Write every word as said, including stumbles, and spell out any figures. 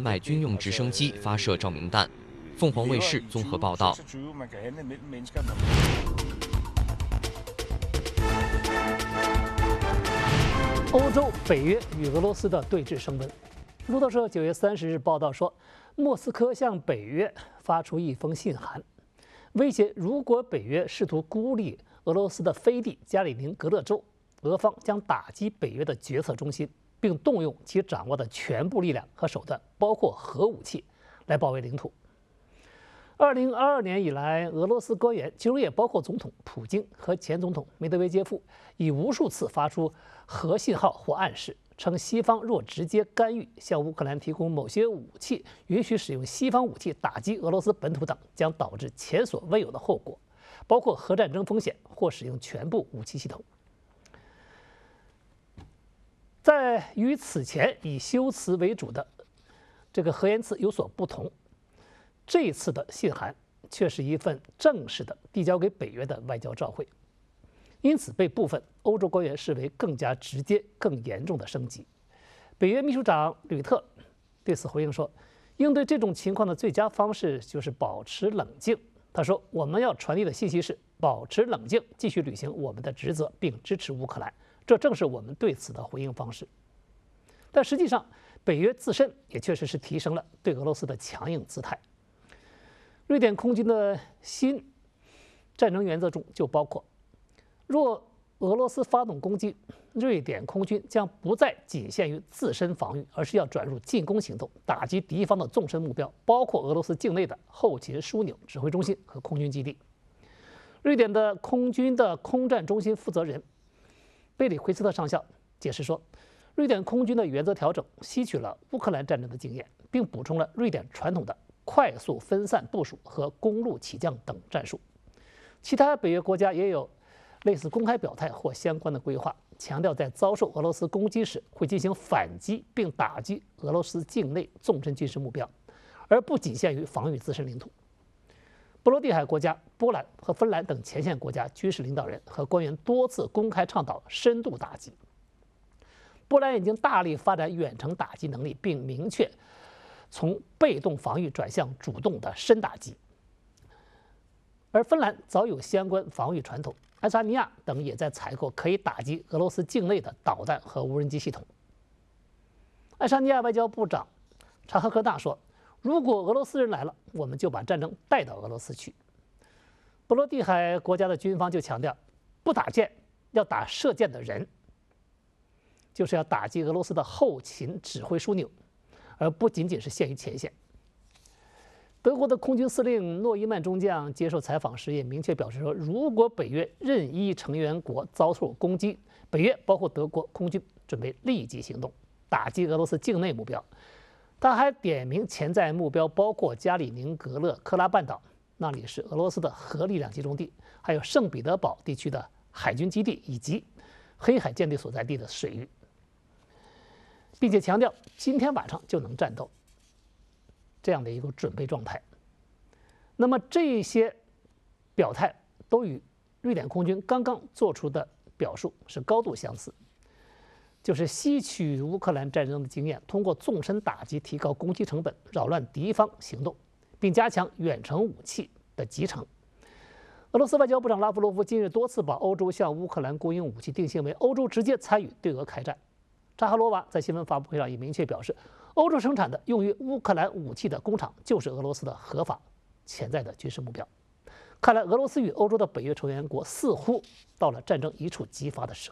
卖军用直升机发射照明弹。凤凰卫视综合报道。 欧洲、北约与俄罗斯的对峙升温。路透社九月三十日报道说，莫斯科向北约发出一封信函，威胁如果北约试图孤立俄罗斯的飞地加里宁格勒州，俄方将打击北约的决策中心，并动用其掌握的全部力量和手段，包括核武器，来保卫领土。二零二二年以来，俄罗斯官员，其中也包括总统普京和前总统梅德韦杰夫，已无数次发出核信号或暗示，称西方若直接干预，向乌克兰提供某些武器，允许使用西方武器打击俄罗斯本土等，将导致前所未有的后果，包括核战争风险或使用全部武器系统。在与此前以修辞为主的这个核言辞有所不同，这一次的信函却是一份正式的递交给北约的外交照会，因此被部分欧洲官员视为更加直接、更严重的升级。北约秘书长吕特对此回应说，应对这种情况的最佳方式就是保持冷静。他说，我们要传递的信息是保持冷静，继续履行我们的职责，并支持乌克兰，这正是我们对此的回应方式。但实际上，北约自身也确实是提升了对俄罗斯的强硬姿态。瑞典空军的新战争原则中就包括，若俄罗斯发动攻击，瑞典空军将不再仅限于自身防御，而是要转入进攻行动，打击敌方的纵深目标，包括俄罗斯境内的后勤枢纽、指挥中心和空军基地。瑞典的空军的空战中心负责人贝里奎斯特上校解释说，瑞典空军的原则调整吸取了乌克兰战争的经验，并补充了瑞典传统的快速分散部署和公路起降等战术。其他北约国家也有类似公开表态或相关的规划，强调在遭受俄罗斯攻击时会进行反击，并打击俄罗斯境内纵深军事目标，而不仅限于防御自身领土。波罗的海国家波兰和芬兰等前线国家军事领导人和官员多次公开倡导深度打击。波兰已经大力发展远程打击能力，并明确从被动防御转向主动的深打击。而芬兰早有相关防御传统，爱沙尼亚等也在采购可以打击俄罗斯境内的导弹和无人机系统。爱沙尼亚外交部长查赫科纳说，如果俄罗斯人来了，我们就把战争带到俄罗斯去。波罗的海国家的军方就强调，不打箭，要打射箭的人，就是要打击俄罗斯的后勤指挥枢纽，而不仅仅是限于前线。德国的空军司令诺伊曼中将接受采访时也明确表示说，如果北约任一成员国遭受攻击，北约包括德国空军准备立即行动，打击俄罗斯境内目标。他还点名潜在目标包括加里宁格勒克拉半岛，那里是俄罗斯的核力量集中地，还有圣彼得堡地区的海军基地以及黑海舰队所在地的水域，并且强调今天晚上就能战斗这样的一个准备状态。那么这些表态都与瑞典空军刚刚做出的表述是高度相似，就是吸取乌克兰战争的经验，通过纵深打击提高攻击成本，扰乱敌方行动，并加强远程武器的集成。俄罗斯外交部长拉夫罗夫近日多次把欧洲向乌克兰供应武器定性为欧洲直接参与对俄开战。扎哈罗娃在新闻发布会上也明确表示，欧洲生产的用于乌克兰武器的工厂就是俄罗斯的合法潜在的军事目标。看来俄罗斯与欧洲的北约成员国似乎到了战争一触即发的时